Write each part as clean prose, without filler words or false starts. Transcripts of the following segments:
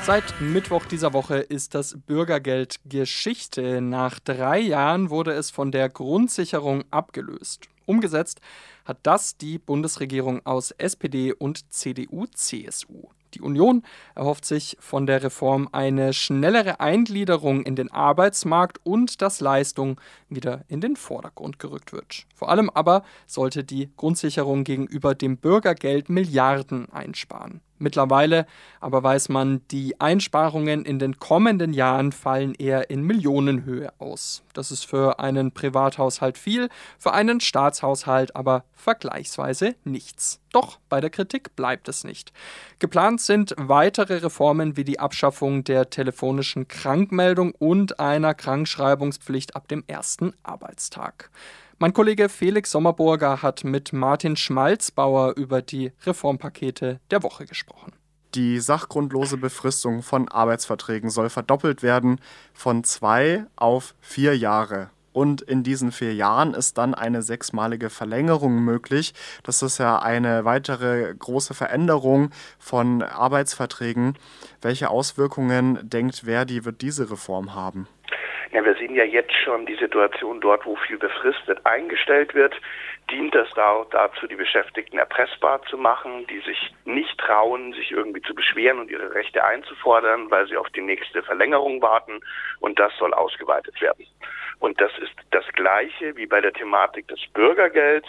Seit Mittwoch dieser Woche ist das Bürgergeld Geschichte. Nach 3 Jahren wurde es von der Grundsicherung abgelöst. Umgesetzt hat das die Bundesregierung aus SPD und CDU-CSU. Die Union erhofft sich von der Reform eine schnellere Eingliederung in den Arbeitsmarkt und dass Leistung wieder in den Vordergrund gerückt wird. Vor allem aber sollte die Grundsicherung gegenüber dem Bürgergeld Milliarden einsparen. Mittlerweile aber weiß man, die Einsparungen in den kommenden Jahren fallen eher in Millionenhöhe aus. Das ist für einen Privathaushalt viel, für einen Staatshaushalt aber vergleichsweise nichts. Doch bei der Kritik bleibt es nicht. Geplant sind weitere Reformen wie die Abschaffung der telefonischen Krankmeldung und einer Krankschreibungspflicht ab dem ersten Arbeitstag. Mein Kollege Felix Sommerburger hat mit Martin Schmalzbauer über die Reformpakete der Woche gesprochen. Die sachgrundlose Befristung von Arbeitsverträgen soll verdoppelt werden von 2 auf 4 Jahre. Und in diesen 4 Jahren ist dann eine 6-malige Verlängerung möglich. Das ist ja eine weitere große Veränderung von Arbeitsverträgen. Welche Auswirkungen denkt Verdi, wird diese Reform haben? Ja, wir sehen ja jetzt schon die Situation dort, wo viel befristet eingestellt wird. Dient das dazu, die Beschäftigten erpressbar zu machen, die sich nicht trauen, sich irgendwie zu beschweren und ihre Rechte einzufordern, weil sie auf die nächste Verlängerung warten. Und das soll ausgeweitet werden. Und das ist das Gleiche wie bei der Thematik des Bürgergelds.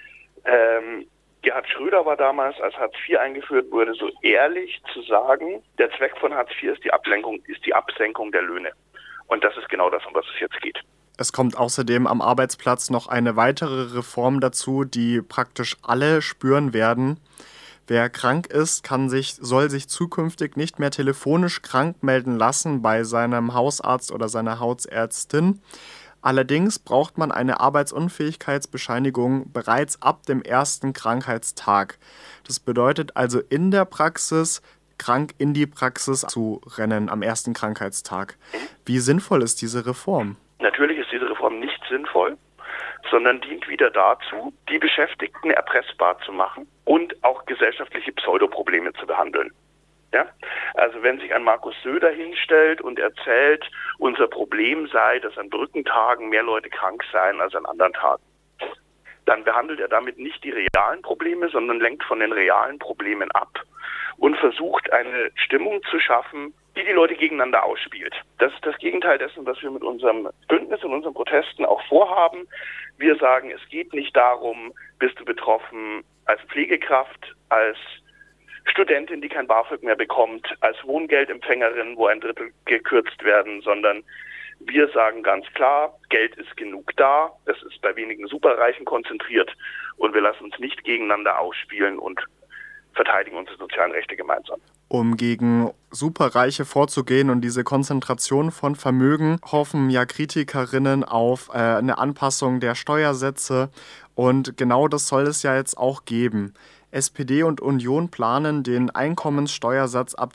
Gerhard Schröder war damals, als Hartz IV eingeführt wurde, so ehrlich zu sagen, der Zweck von Hartz IV ist die Absenkung der Löhne. Und das ist genau das, um was es jetzt geht. Es kommt außerdem am Arbeitsplatz noch eine weitere Reform dazu, die praktisch alle spüren werden. Wer krank ist, soll sich zukünftig nicht mehr telefonisch krank melden lassen bei seinem Hausarzt oder seiner Hausärztin. Allerdings braucht man eine Arbeitsunfähigkeitsbescheinigung bereits ab dem ersten Krankheitstag. Das bedeutet also in der Praxis, krank in die Praxis zu rennen am ersten Krankheitstag. Wie sinnvoll ist diese Reform? Natürlich ist diese Reform nicht sinnvoll, sondern dient wieder dazu, die Beschäftigten erpressbar zu machen und auch gesellschaftliche Pseudoprobleme zu behandeln. Ja? Also wenn sich ein Markus Söder hinstellt und erzählt, unser Problem sei, dass an Brückentagen mehr Leute krank seien als an anderen Tagen, dann behandelt er damit nicht die realen Probleme, sondern lenkt von den realen Problemen ab und versucht, eine Stimmung zu schaffen, die die Leute gegeneinander ausspielt. Das ist das Gegenteil dessen, was wir mit unserem Bündnis und unseren Protesten auch vorhaben. Wir sagen, es geht nicht darum, bist du betroffen als Pflegekraft, als Studentin, die kein BAföG mehr bekommt, als Wohngeldempfängerin, wo 1/3 gekürzt werden, sondern wir sagen ganz klar, Geld ist genug da, es ist bei wenigen Superreichen konzentriert und wir lassen uns nicht gegeneinander ausspielen und verteidigen unsere sozialen Rechte gemeinsam. Um gegen Superreiche vorzugehen und diese Konzentration von Vermögen, hoffen ja Kritikerinnen auf eine Anpassung der Steuersätze und genau das soll es ja jetzt auch geben. SPD und Union planen, den Einkommenssteuersatz ab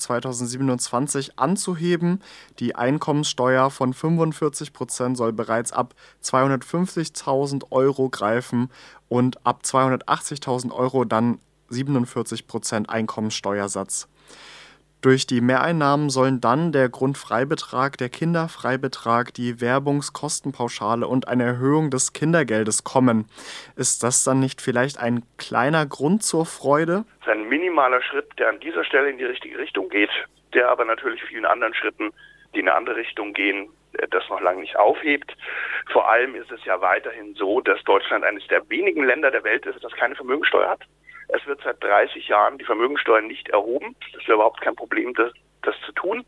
2027 anzuheben. Die Einkommenssteuer von 45% soll bereits ab 250.000 Euro greifen und ab 280.000 Euro dann 47% Einkommenssteuersatz. Durch die Mehreinnahmen sollen dann der Grundfreibetrag, der Kinderfreibetrag, die Werbungskostenpauschale und eine Erhöhung des Kindergeldes kommen. Ist das dann nicht vielleicht ein kleiner Grund zur Freude? Das ist ein minimaler Schritt, der an dieser Stelle in die richtige Richtung geht, der aber natürlich vielen anderen Schritten, die in eine andere Richtung gehen, das noch lange nicht aufhebt. Vor allem ist es ja weiterhin so, dass Deutschland eines der wenigen Länder der Welt ist, das keine Vermögensteuer hat. Es wird seit 30 Jahren die Vermögensteuer nicht erhoben. Das wäre überhaupt kein Problem, das zu tun.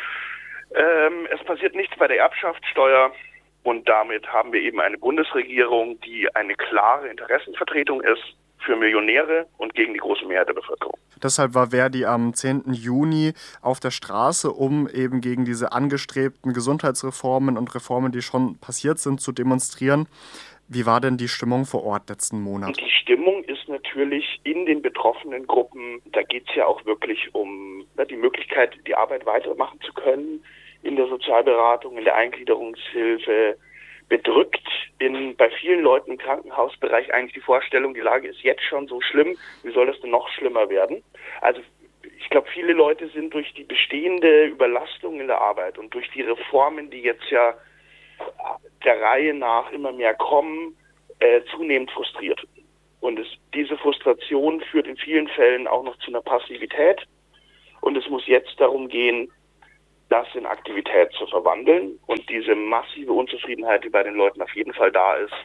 Es passiert nichts bei der Erbschaftssteuer und damit haben wir eben eine Bundesregierung, die eine klare Interessenvertretung ist für Millionäre und gegen die große Mehrheit der Bevölkerung. Deshalb war Verdi am 10. Juni auf der Straße, um eben gegen diese angestrebten Gesundheitsreformen und Reformen, die schon passiert sind, zu demonstrieren. Wie war denn die Stimmung vor Ort letzten Monat? Die Stimmung ist natürlich in den betroffenen Gruppen, da geht es ja auch wirklich um die Möglichkeit, die Arbeit weitermachen zu können, in der Sozialberatung, in der Eingliederungshilfe, bedrückt bei vielen Leuten im Krankenhausbereich eigentlich die Vorstellung, die Lage ist jetzt schon so schlimm, wie soll es denn noch schlimmer werden? Also ich glaube, viele Leute sind durch die bestehende Überlastung in der Arbeit und durch die Reformen, die jetzt ja der Reihe nach immer mehr kommen, zunehmend frustriert. Und diese Frustration führt in vielen Fällen auch noch zu einer Passivität. Und es muss jetzt darum gehen, das in Aktivität zu verwandeln und diese massive Unzufriedenheit, die bei den Leuten auf jeden Fall da ist,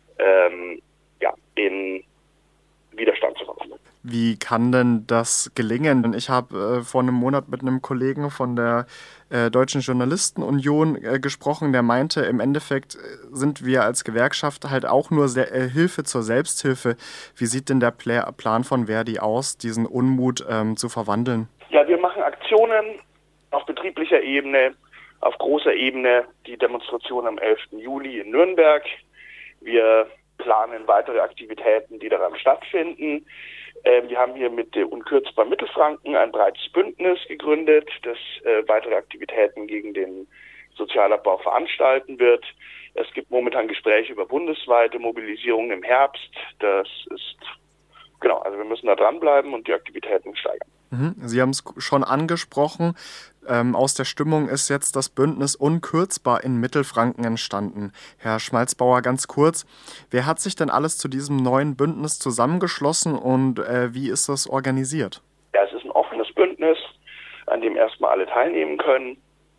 in Widerstand zu verwandeln. Wie kann denn das gelingen? Ich habe vor einem Monat mit einem Kollegen von der Deutschen Journalistenunion gesprochen, der meinte, im Endeffekt sind wir als Gewerkschaft halt auch nur Hilfe zur Selbsthilfe. Wie sieht denn der Plan von Verdi aus, diesen Unmut zu verwandeln? Ja, wir machen Aktionen auf betrieblicher Ebene, auf großer Ebene, die Demonstration am 11. Juli in Nürnberg. Wir planen weitere Aktivitäten, die daran stattfinden. Wir haben hier mit der Unkürzbar Mittelfranken ein breites Bündnis gegründet, das weitere Aktivitäten gegen den Sozialabbau veranstalten wird. Es gibt momentan Gespräche über bundesweite Mobilisierung im Herbst. Das ist, also wir müssen da dranbleiben und die Aktivitäten steigern. Sie haben es schon angesprochen. Aus der Stimmung ist jetzt das Bündnis Unkürzbar in Mittelfranken entstanden. Herr Schmalzbauer, ganz kurz, wer hat sich denn alles zu diesem neuen Bündnis zusammengeschlossen und wie ist das organisiert? Ja, es ist ein offenes Bündnis, an dem erstmal alle teilnehmen können.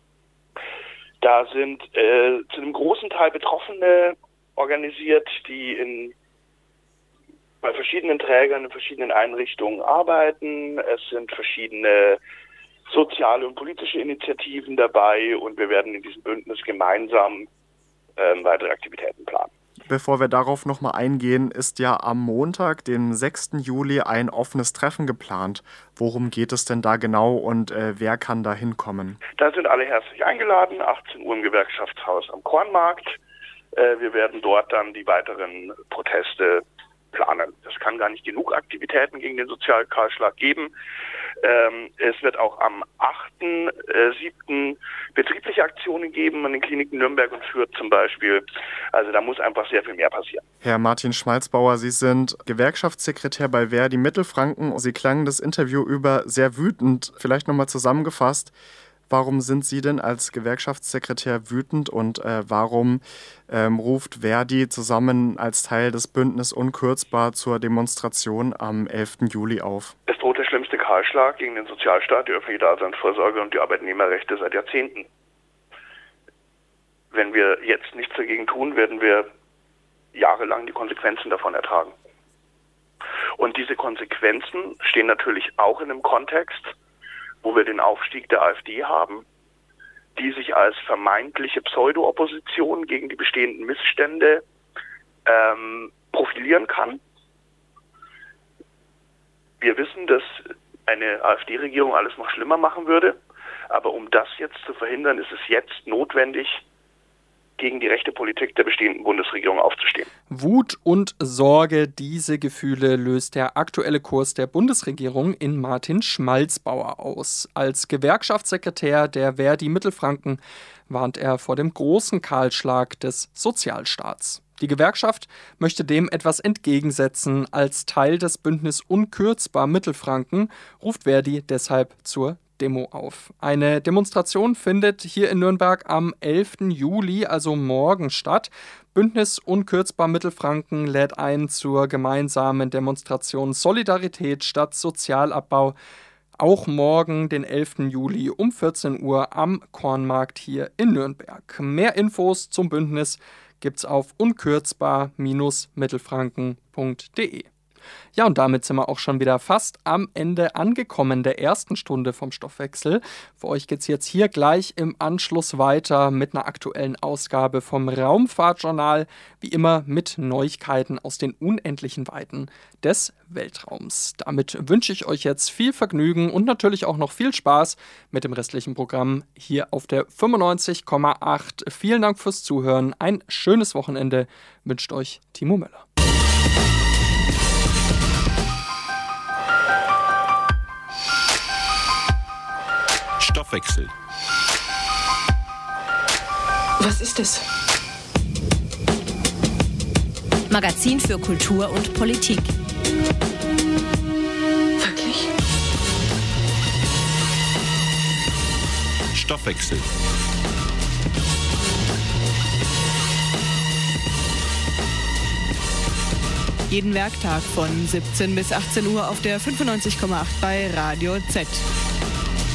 Da sind zu einem großen Teil Betroffene organisiert, die bei verschiedenen Trägern in verschiedenen Einrichtungen arbeiten. Es sind verschiedene soziale und politische Initiativen dabei und wir werden in diesem Bündnis gemeinsam weitere Aktivitäten planen. Bevor wir darauf nochmal eingehen, ist ja am Montag, dem 6. Juli, ein offenes Treffen geplant. Worum geht es denn da genau und wer kann da hinkommen? Da sind alle herzlich eingeladen, 18 Uhr im Gewerkschaftshaus am Kornmarkt. Wir werden dort dann die weiteren Proteste planen. Es kann gar nicht genug Aktivitäten gegen den Sozialkahlschlag geben. Es wird auch am 8.7. betriebliche Aktionen geben an den Kliniken Nürnberg und Fürth zum Beispiel. Also da muss einfach sehr viel mehr passieren. Herr Martin Schmalzbauer, Sie sind Gewerkschaftssekretär bei Verdi Mittelfranken. Sie klangen das Interview über sehr wütend. Vielleicht nochmal zusammengefasst. Warum sind Sie denn als Gewerkschaftssekretär wütend und warum ruft Verdi zusammen als Teil des Bündnis Unkürzbar zur Demonstration am 11. Juli auf? Es droht der schlimmste Kahlschlag gegen den Sozialstaat, die öffentliche Daseinsvorsorge und die Arbeitnehmerrechte seit Jahrzehnten. Wenn wir jetzt nichts dagegen tun, werden wir jahrelang die Konsequenzen davon ertragen. Und diese Konsequenzen stehen natürlich auch in einem Kontext, wo wir den Aufstieg der AfD haben, die sich als vermeintliche Pseudo-Opposition gegen die bestehenden Missstände profilieren kann. Wir wissen, dass eine AfD-Regierung alles noch schlimmer machen würde, aber um das jetzt zu verhindern, ist es jetzt notwendig, gegen die rechte Politik der bestehenden Bundesregierung aufzustehen. Wut und Sorge, diese Gefühle löst der aktuelle Kurs der Bundesregierung in Martin Schmalzbauer aus. Als Gewerkschaftssekretär der Verdi Mittelfranken warnt er vor dem großen Kahlschlag des Sozialstaats. Die Gewerkschaft möchte dem etwas entgegensetzen. Als Teil des Bündnis Unkürzbar Mittelfranken ruft Verdi deshalb zur Demo auf. Eine Demonstration findet hier in Nürnberg am 11. Juli, also morgen, statt. Bündnis Unkürzbar Mittelfranken lädt ein zur gemeinsamen Demonstration Solidarität statt Sozialabbau. Auch morgen, den 11. Juli um 14 Uhr am Kornmarkt hier in Nürnberg. Mehr Infos zum Bündnis gibt's auf unkürzbar-mittelfranken.de. Ja, und damit sind wir auch schon wieder fast am Ende angekommen der ersten Stunde vom Stoffwechsel. Für euch geht's jetzt hier gleich im Anschluss weiter mit einer aktuellen Ausgabe vom Raumfahrtjournal, wie immer mit Neuigkeiten aus den unendlichen Weiten des Weltraums. Damit wünsche ich euch jetzt viel Vergnügen und natürlich auch noch viel Spaß mit dem restlichen Programm hier auf der 95,8. Vielen Dank fürs Zuhören. Ein schönes Wochenende wünscht euch Timo Möller. Stoffwechsel. Was ist es? Magazin für Kultur und Politik. Wirklich? Stoffwechsel. Jeden Werktag von 17 bis 18 Uhr auf der 95,8 bei Radio Z.